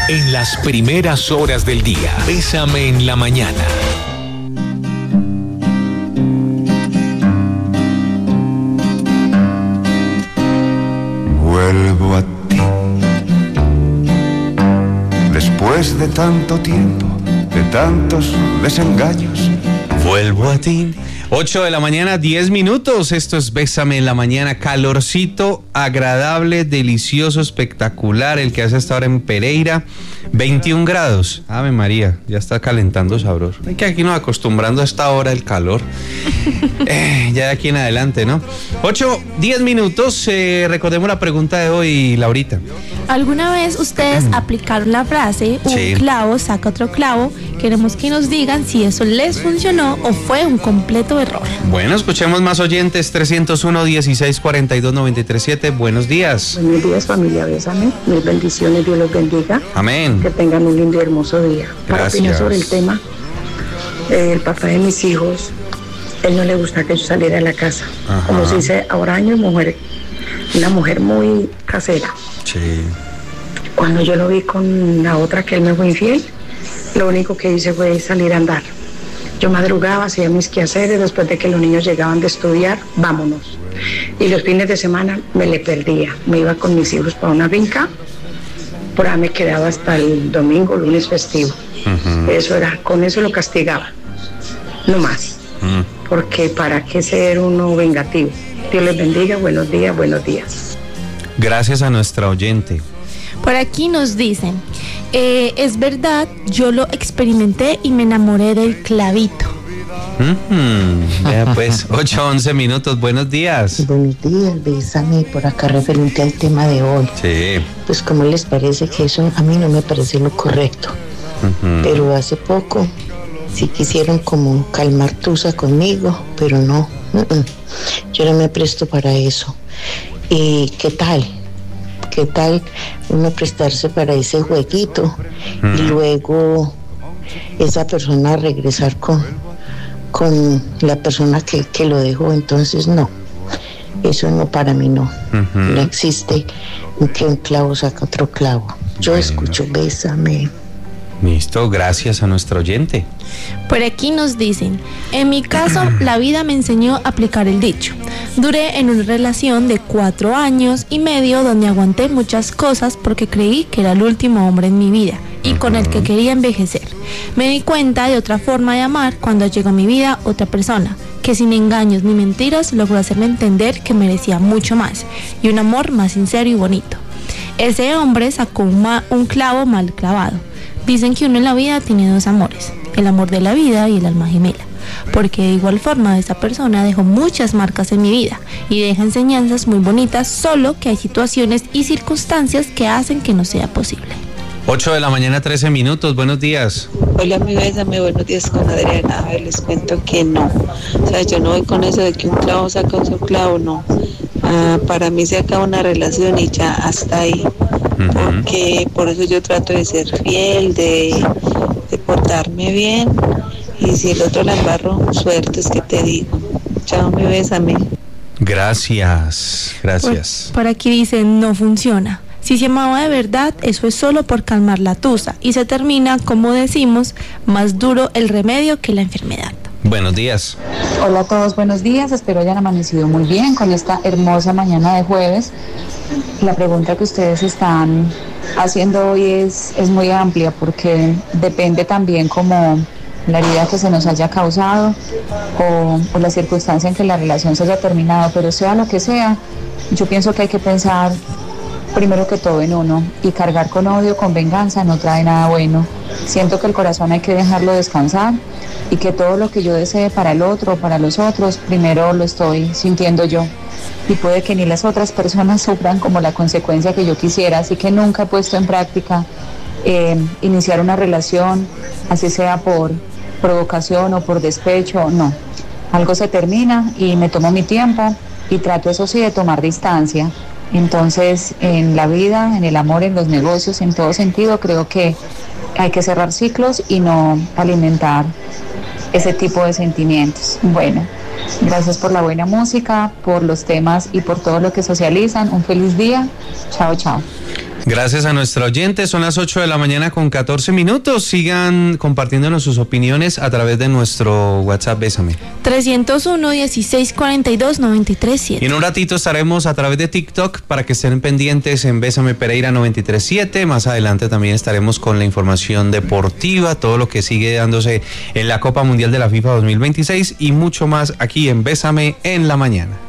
En las primeras horas del día, Bésame en la mañana. Vuelvo a ti. Después de tanto tiempo, de tantos desengaños. Vuelvo a ti. 8 de la mañana, 10 minutos. Esto es Bésame en la mañana. Calorcito, agradable, delicioso, espectacular. El que hace hasta ahora en Pereira. 21 grados. Ave María, ya está calentando sabroso. Hay que aquí nos acostumbrando a esta hora el calor. Ya de aquí en adelante, ¿no? 8, 10 minutos. Recordemos la pregunta de hoy, Laurita. ¿Alguna vez ustedes aplicaron la frase un clavo saca otro clavo? Queremos que nos digan si eso les funcionó o fue un completo error. Bueno, escuchemos más oyentes. 301-1642-937. Buenos días. Buenos días, familia Bésame. Mil bendiciones, Dios los bendiga. Amén. Que tengan un lindo y hermoso día. Para opinar sobre el tema, el papá de mis hijos, él no le gusta que yo saliera de la casa. Ajá. Como se dice, ahora año mujer, una mujer muy casera. Sí. Cuando yo lo vi con la otra que él me fue infiel, lo único que hice fue salir a andar. Yo madrugaba, hacía mis quehaceres, después de que los niños llegaban de estudiar, vámonos. Y los fines de semana me le perdía. Me iba con mis hijos para una finca, por ahí me quedaba hasta el domingo, lunes festivo. Uh-huh. Eso era, con eso lo castigaba, no más. Uh-huh. Porque para qué ser uno vengativo. Dios les bendiga, buenos días, buenos días. Gracias a nuestra oyente. Por aquí nos dicen, es verdad, yo lo experimenté y me enamoré del clavito. Ya pues, 8-11 minutos, buenos días. Buenos días, Bésame, por acá referente al tema de hoy. Sí. Pues ¿cómo les parece que eso a mí no me parece lo correcto? Uh-huh. Pero hace poco sí quisieron como calmar tusa conmigo, pero no. Yo no me presto para eso. ¿Y qué tal? ¿Qué tal uno prestarse para ese jueguito y luego esa persona regresar con la persona que lo dejó? Entonces no, eso no, para mí no. No existe que un clavo saca otro clavo. Yo escucho Bésame. Listo, gracias a nuestro oyente. Por aquí nos dicen, en mi caso la vida me enseñó a aplicar el dicho. Duré en una relación de 4 años y medio donde aguanté muchas cosas porque creí que era el último hombre en mi vida y con el que quería envejecer. Me di cuenta de otra forma de amar cuando llegó a mi vida otra persona que sin engaños ni mentiras logró hacerme entender que merecía mucho más y un amor más sincero y bonito. Ese hombre sacó un clavo mal clavado. Dicen que uno en la vida tiene 2 amores, el amor de la vida y el alma gemela, porque de igual forma esa persona dejó muchas marcas en mi vida y deja enseñanzas muy bonitas, solo que hay situaciones y circunstancias que hacen que no sea posible. 8 de la mañana, 13 minutos, buenos días. Hola, mi Bésame, buenos días con Adriana. A ver, les cuento que no. O sea, yo no voy con eso de que un clavo saca otro clavo, no. Para mí se acaba una relación y ya hasta ahí. Porque por eso yo trato de ser fiel, de portarme bien, y si el otro la embarro, suerte es que te digo. Chao, mi Bésame. Gracias. Por aquí dicen, no funciona. Si se amaba de verdad, eso es solo por calmar la tusa y se termina, como decimos, más duro el remedio que la enfermedad. Buenos días. Hola a todos, buenos días. Espero hayan amanecido muy bien con esta hermosa mañana de jueves. La pregunta que ustedes están haciendo hoy es muy amplia porque depende también como la herida que se nos haya causado o la circunstancia en que la relación se haya terminado, pero sea lo que sea, yo pienso que hay que pensar primero que todo en uno, y cargar con odio, con venganza no trae nada bueno. Siento que el corazón hay que dejarlo descansar y que todo lo que yo desee para el otro o para los otros, primero lo estoy sintiendo yo. Y puede que ni las otras personas sufran como la consecuencia que yo quisiera, así que nunca he puesto en práctica iniciar una relación, así sea por provocación o por despecho, no. Algo se termina y me tomo mi tiempo y trato, eso sí, de tomar distancia. Entonces, en la vida, en el amor, en los negocios, en todo sentido, creo que hay que cerrar ciclos y no alimentar ese tipo de sentimientos. Bueno, gracias por la buena música, por los temas y por todo lo que socializan. Un feliz día. Chao, chao. Gracias a nuestra oyente, son las 8 de la mañana con 14 minutos. Sigan compartiéndonos sus opiniones a través de nuestro WhatsApp Bésame. 301-1642-937. Y en un ratito estaremos a través de TikTok para que estén pendientes en Bésame Pereira 937. Más adelante también estaremos con la información deportiva, todo lo que sigue dándose en la Copa Mundial de la FIFA 2026 y mucho más aquí en Bésame en la mañana.